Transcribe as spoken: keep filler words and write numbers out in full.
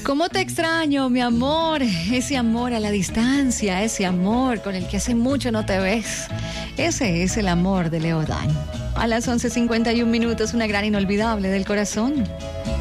¿Cómo te extraño, mi amor? Ese amor a la distancia, ese amor con el que hace mucho no te ves. Ese es el amor de Leodán. A las once cincuenta y un minutos, una gran inolvidable del corazón.